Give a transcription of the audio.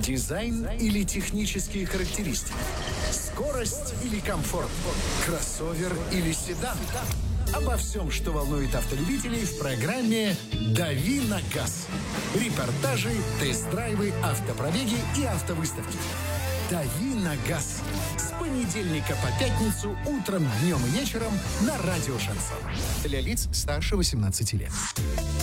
Дизайн или технические характеристики? Скорость или комфорт? Кроссовер или седан? Обо всем, что волнует автолюбителей в программе «Дави на газ». Репортажи, тест-драйвы, автопробеги и автовыставки. «Дави на газ». С понедельника по пятницу утром, днем и вечером на радио «Шансон». Для лиц старше 18 лет.